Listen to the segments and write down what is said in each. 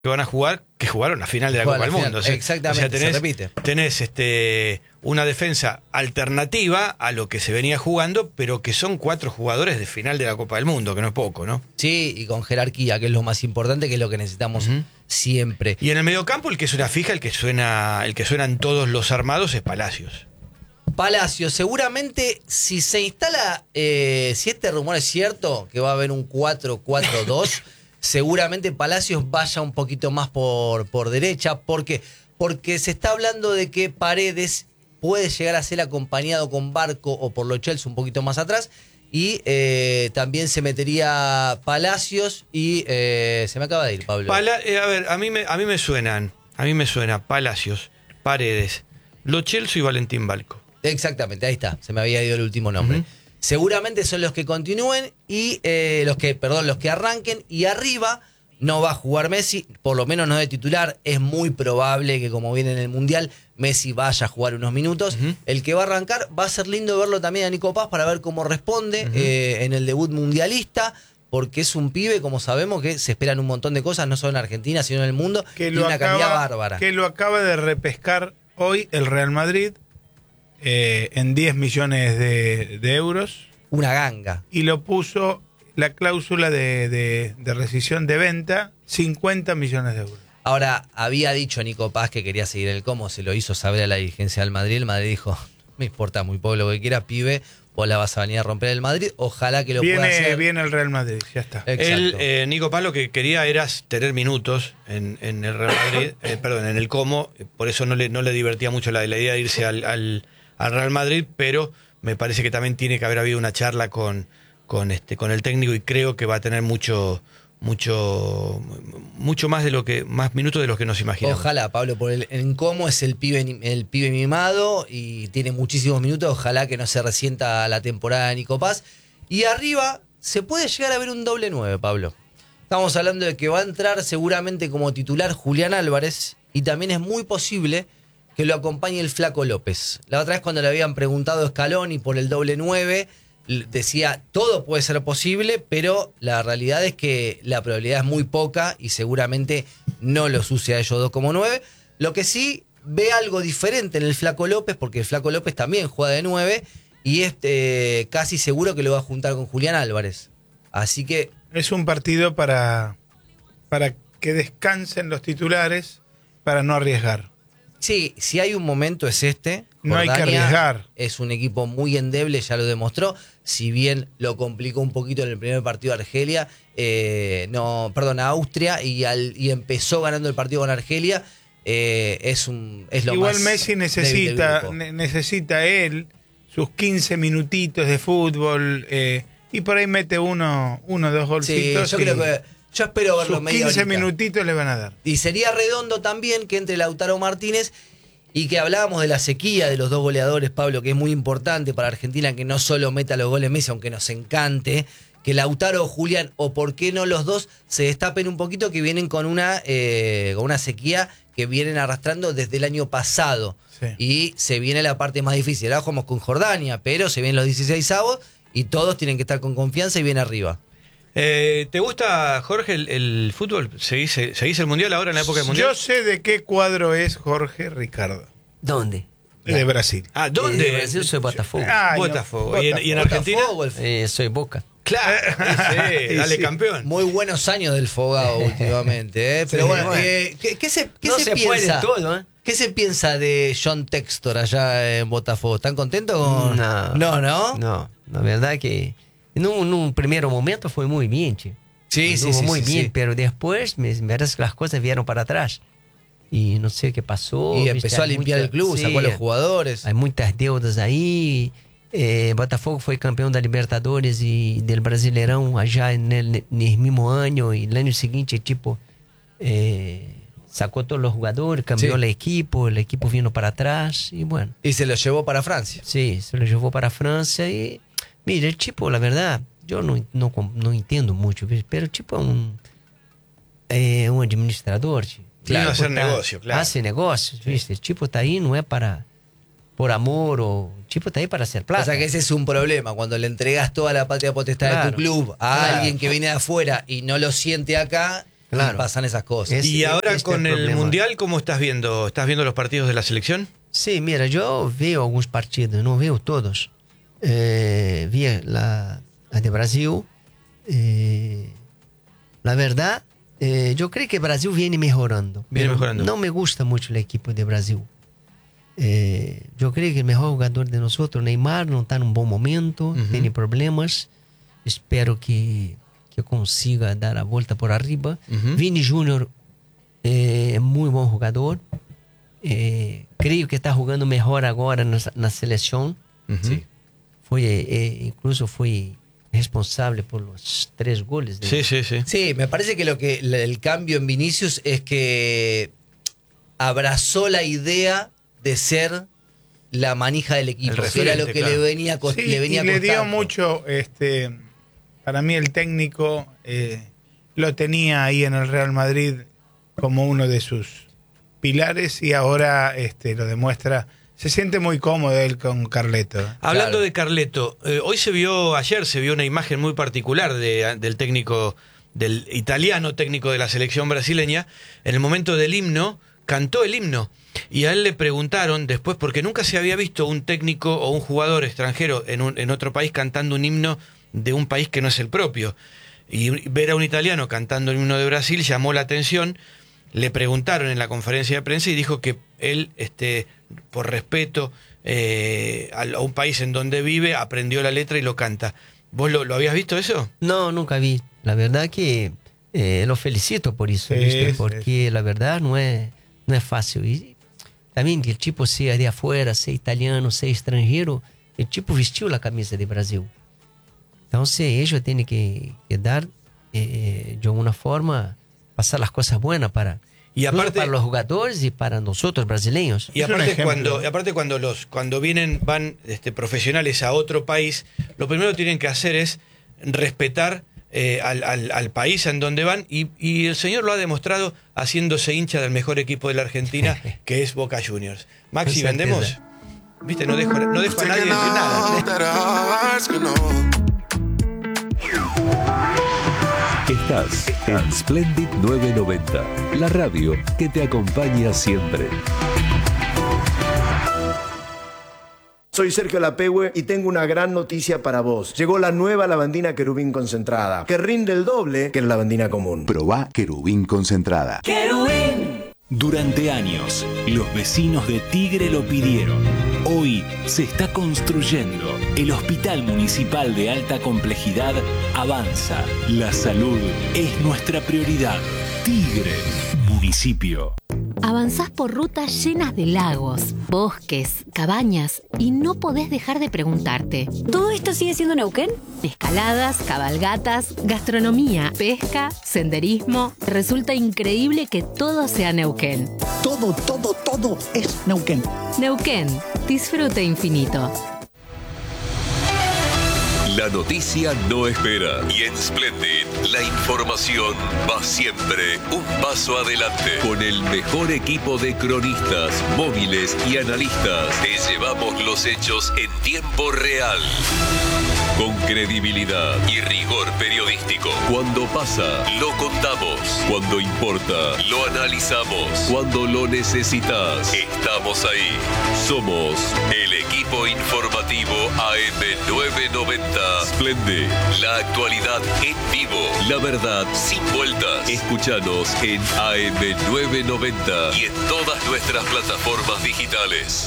que van a jugar, que jugaron la final de la Copa del Mundo. Exactamente, se repite. Tenés una defensa alternativa a lo que se venía jugando, pero que son 4 jugadores de final de la Copa del Mundo, que no es poco, ¿no? Sí, y con jerarquía, que es lo más importante, que es lo que necesitamos siempre. Y en el mediocampo, el que suena fija, el que suenan todos los armados es Palacios. Palacios, seguramente si se instala, si este rumor es cierto, que va a haber un 4-4-2, seguramente Palacios vaya un poquito más por derecha. ¿Por qué? Porque se está hablando de que Paredes puede llegar a ser acompañado con Barco o por Lo Celso un poquito más atrás. Y también se metería Palacios y se me acaba de ir, Pablo. A ver, a mí me suena Palacios, Paredes, Lo Celso y Valentín Barco. Exactamente, ahí está, se me había ido el último nombre. Seguramente son los que continúen y los que arranquen, y arriba no va a jugar Messi, por lo menos no de titular. Es muy probable que, como viene en el Mundial, Messi vaya a jugar unos minutos. El que va a arrancar, va a ser lindo verlo también a Nico Paz para ver cómo responde en el debut mundialista, porque es un pibe, como sabemos, que se esperan un montón de cosas, no solo en Argentina, sino en el mundo, y una calidad bárbara. Que lo acaba de repescar hoy el Real Madrid en 10 millones de euros. Una ganga. Y lo puso la cláusula de rescisión de venta, 50 millones de euros. Ahora, había dicho Nico Paz que quería seguir el Como, se lo hizo saber a la dirigencia del Madrid. El Madrid dijo, me importa muy poco lo que quieras, pibe, vos la vas a venir a romper el Madrid, ojalá que lo pueda hacer. Viene el Real Madrid, ya está. Nico Paz lo que quería era tener minutos en el Real Madrid, perdón, en el Como, por eso no le divertía mucho la idea de irse al Real Madrid, pero me parece que también tiene que haber habido una charla con el técnico, y creo que va a tener mucho más más minutos de los que nos imaginamos. Ojalá, Pablo, por en cómo es el pibe mimado y tiene muchísimos minutos. Ojalá que no se resienta la temporada de Nico Paz. Y arriba se puede llegar a ver un doble 9, Pablo. Estamos hablando de que va a entrar seguramente como titular Julián Álvarez, y también es muy posible que lo acompañe el Flaco López. La otra vez, cuando le habían preguntado a Scaloni por el doble 9, decía, todo puede ser posible, pero la realidad es que la probabilidad es muy poca y seguramente no los use a ellos dos como 9. Lo que sí ve algo diferente en el Flaco López, porque el Flaco López también juega de 9 y es casi seguro que lo va a juntar con Julián Álvarez. Así que es un partido para que descansen los titulares, para no arriesgar. Sí, si hay un momento es este. No hay que arriesgar. Es un equipo muy endeble, ya lo demostró. Si bien lo complicó un poquito en el primer partido de Argelia, a Austria, y empezó ganando el partido con Argelia, es lo igual más. Messi necesita él sus 15 minutitos de fútbol, y por ahí mete uno, dos golcitos. Sí, yo espero verlo sus media 15 horita. minutitos le van a dar. Y sería redondo también que entre Lautaro Martínez, y que hablábamos de la sequía de los dos goleadores, Pablo, que es muy importante para Argentina, que no solo meta los goles Messi, aunque nos encante, que Lautaro o Julián, o por qué no los dos, se destapen un poquito, que vienen con una sequía que vienen arrastrando desde el año pasado. Sí. Y se viene la parte más difícil. Ahora jugamos con Jordania, pero se vienen los 16avos y todos tienen que estar con confianza y bien arriba. ¿Te gusta, Jorge, el fútbol? ¿Seguís el Mundial ahora, en la época del Mundial? Yo sé de qué cuadro es Jorge Ricardo. ¿Dónde? De Brasil. Ah, ¿dónde? De Brasil soy Botafogo. Botafogo. ¿Y en Argentina? Soy Boca. Claro, sí, dale campeón. Muy buenos años del Fogado últimamente, Pero bueno, ¿qué se piensa? Puede todo, ¿eh? ¿Qué se piensa de John Textor allá en Botafogo? ¿Están contentos con...? No, la verdad que en un primer momento fue muy bien, che. Sí, muy bien, pero después me parece que las cosas vieron para atrás. Y no sé qué pasó. Y empezó a limpiar el club, sacó a los jugadores. Hay muchas deudas ahí. Botafogo fue campeón de Libertadores y del Brasileirão allá en el mismo año. Y el año siguiente, tipo, sacó todos los jugadores, cambió el equipo vino para atrás y bueno. Y se lo llevó para Francia. Sí, se lo llevó para Francia y... Mira, el tipo, la verdad, yo no entiendo mucho, pero el tipo es un administrador, chico. Claro, hacer negocio, claro. Hace negocios, ¿viste? El tipo está ahí, no es por amor, el tipo está ahí para hacer plata. O sea que ese es un problema, cuando le entregas toda la patria potestad de tu club a alguien que viene de afuera y no lo siente acá. Claro. Y pasan esas cosas. Y ahora este con es el el problema. Mundial, ¿cómo estás viendo? ¿Estás viendo los partidos de la selección? Sí, mira, yo veo algunos partidos, no veo todos. Vi la de Brasil. La verdad, yo creo que Brasil viene mejorando. Viene pero mejorando. No me gusta mucho el equipo de Brasil. Yo creo que el mejor jugador de nosotros, Neymar, no está en un buen momento, tiene problemas. Espero que consiga dar la vuelta por arriba. Vini Júnior es muy buen jugador. Creo que está jugando mejor ahora na selección. Sí. Incluso fue responsable por los 3 goles. Sí. Sí, me parece que el cambio en Vinicius es que abrazó la idea de ser la manija del equipo, El que era lo referente, que claro. le venía, Sí, le venía y le dio costando. mucho, para mí el técnico lo tenía ahí en el Real Madrid como uno de sus pilares y ahora lo demuestra. Se siente muy cómodo él con Carleto. Hablando Claro. de Carleto, ayer se vio una imagen muy particular del técnico, del italiano técnico de la selección brasileña. En el momento del himno, cantó el himno. Y a él le preguntaron después, porque nunca se había visto un técnico o un jugador extranjero en otro país cantando un himno de un país que no es el propio. Y ver a un italiano cantando el himno de Brasil llamó la atención. Le preguntaron en la conferencia de prensa y dijo que él, por respeto a un país en donde vive, aprendió la letra y lo canta. ¿Vos lo habías visto eso? No, nunca vi. La verdad que lo felicito por eso, Sí, ¿viste? sí. Porque la verdad no es fácil. Y también que el tipo sea de afuera, sea italiano, sea extranjero, el tipo vestiu la camisa de Brasil. Entonces ellos tienen que dar, de alguna forma, pasar las cosas buenas para, Y aparte- para los jugadores y para nosotros brasileños. Y Es un aparte ejemplo. cuando van profesionales a otro país, lo primero que tienen que hacer es respetar al país en donde van y el señor lo ha demostrado haciéndose hincha del mejor equipo de la Argentina, que es Boca Juniors. Maxi, Con certeza. ¿vendemos? Viste, no dejo a nadie decir nada. Estás en Splendid 990, la radio que te acompaña siempre. Soy Sergio Lapehue y tengo una gran noticia para vos. Llegó la nueva lavandina querubín concentrada, que rinde el doble que la lavandina común. Probá querubín concentrada. Durante años, los vecinos de Tigre lo pidieron. Hoy se está construyendo. El Hospital Municipal de Alta Complejidad avanza. La salud es nuestra prioridad. Tigre, municipio. Avanzás por rutas llenas de lagos, bosques, cabañas y no podés dejar de preguntarte. ¿Todo esto sigue siendo Neuquén? Escaladas, cabalgatas, gastronomía, pesca, senderismo. Resulta increíble que todo sea Neuquén. Todo es Neuquén. Neuquén, disfrute infinito. La noticia no espera y en Splendid la información va siempre un paso adelante. Con el mejor equipo de cronistas, móviles y analistas, te llevamos los hechos en tiempo real. Con credibilidad y rigor periodístico. Cuando pasa, lo contamos. Cuando importa, lo analizamos. Cuando lo necesitas, estamos ahí. Somos el equipo informativo AM990. Splendid, la actualidad en vivo. La verdad sin vueltas. Escúchanos en AM990 y en todas nuestras plataformas digitales.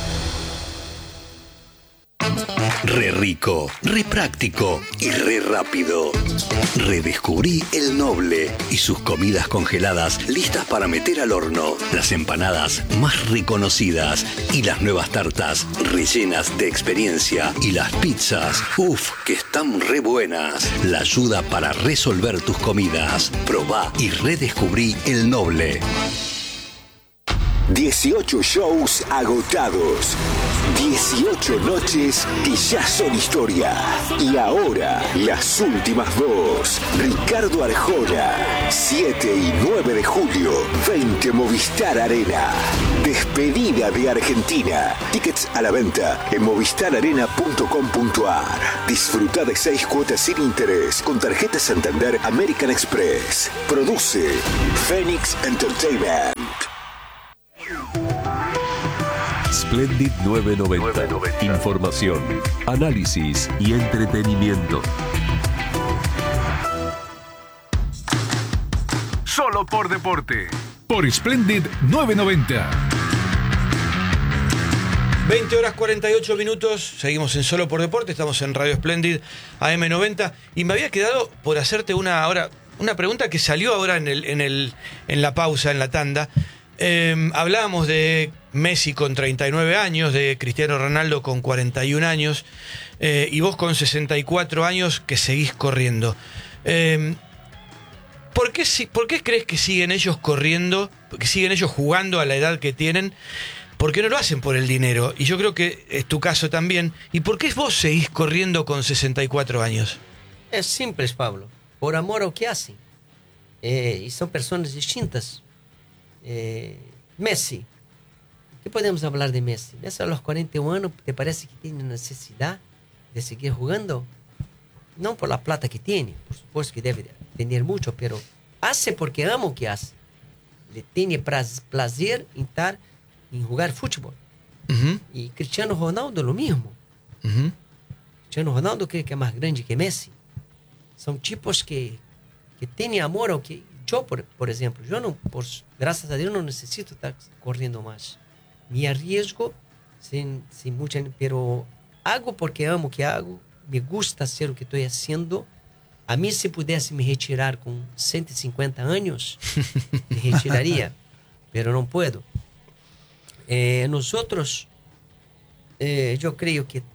Re rico, re práctico y re rápido. Redescubrí el Noble y sus comidas congeladas listas para meter al horno. Las empanadas más reconocidas y las nuevas tartas rellenas de experiencia. Y las pizzas, que están re buenas. La ayuda para resolver tus comidas. Probá y redescubrí el Noble. 18 shows agotados. 18 noches que ya son historia. Y ahora, las últimas dos. Ricardo Arjona, 7 y 9 de julio, 20 Movistar Arena. Despedida de Argentina. Tickets a la venta en movistararena.com.ar. Disfruta de 6 cuotas sin interés con tarjeta Santander American Express. Produce Phoenix Entertainment. Splendid 990. Información, análisis y entretenimiento. Solo por deporte. Por Splendid 990. 20 horas 48 minutos, seguimos en Solo por Deporte, estamos en Radio Splendid AM90 y me había quedado por hacerte una pregunta que salió ahora en la pausa, en la tanda. Hablábamos de Messi con 39 años, de Cristiano Ronaldo con 41 años y vos con 64 años que seguís corriendo. ¿Por qué crees que siguen ellos corriendo, que siguen ellos jugando a la edad que tienen? ¿Por qué no lo hacen por el dinero? Y yo creo que es tu caso también. ¿Y por qué vos seguís corriendo con 64 años? Es simple, Pablo. Por amor ao que hacen. Y son personas distintas. Messi. ¿Qué podemos hablar de Messi? Messi a los 41 años, ¿te parece que tiene necesidad de seguir jugando? No por la plata que tiene. Por supuesto que debe tener mucho, pero hace porque ama o que hace. Le tiene placer en jugar fútbol. Uh-huh. Y Cristiano Ronaldo lo mismo. Uh-huh. Cristiano Ronaldo cree que es más grande que Messi. Son tipos que tienen amor ao que... Yo, por ejemplo, gracias a Dios no necesito estar corriendo más. Me arriesgo sin mucha... Pero hago porque amo o que hago. Me gusta hacer lo que estoy haciendo. A mí, si pudiese me retirar con 150 años, me retiraría. Pero no puedo. Nosotros, yo creo que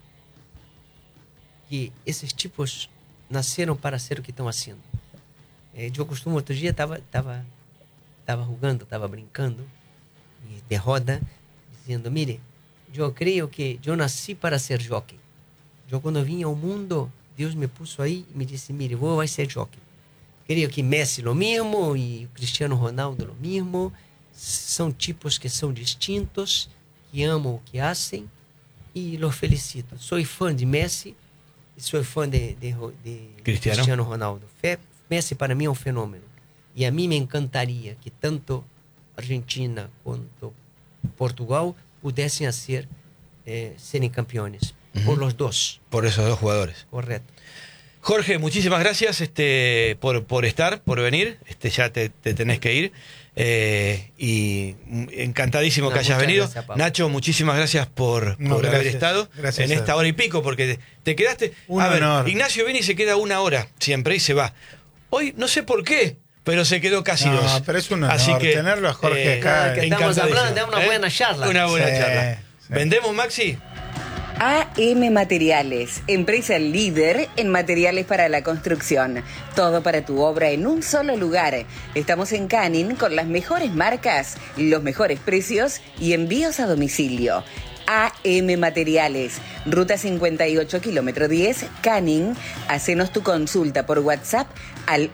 esos tipos nacieron para hacer lo que están haciendo. Yo costumo, otro día estaba jugando, estaba brincando de roda, diciendo, mire, yo creo que yo nací para ser jockey. Yo cuando vine al mundo, Dios me puso ahí y me dice, mire, vos vais a ser jockey. Creo que Messi lo mismo y Cristiano Ronaldo lo mismo. São tipos que são distintos, que amam o que hacen e los felicito. Sou fã de Messi e sou fã de Cristiano Ronaldo. Messi para mim é um fenômeno. E a mim me encantaria que tanto Argentina quanto Portugal pudessem serem campeones. Uh-huh. Por los dos. Por esos dos jugadores. Correcto. Jorge, muchísimas gracias por estar, por venir. Ya te tenés que ir. Y encantadísimo que hayas venido. Gracias, Nacho, muchísimas gracias por haber estado en esta hora y pico, porque te quedaste. Honor. Ignacio viene y se queda 1 hora siempre y se va. Hoy no sé por qué, pero se quedó casi 2. No, pero es un honor así que, tenerlo a Jorge acá. Que estamos hablando de una buena charla. Una buena charla. Sí. ¿Vendemos, Maxi? AM Materiales, empresa líder en materiales para la construcción. Todo para tu obra en un solo lugar. Estamos en Canning con las mejores marcas, los mejores precios y envíos a domicilio. AM Materiales, Ruta 58, kilómetro 10, Canning. Hacenos tu consulta por WhatsApp al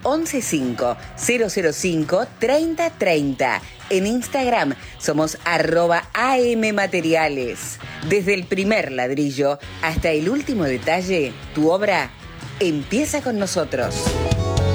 115-005-3030. En Instagram somos @AM Materiales. Desde el primer ladrillo hasta el último detalle, tu obra empieza con nosotros.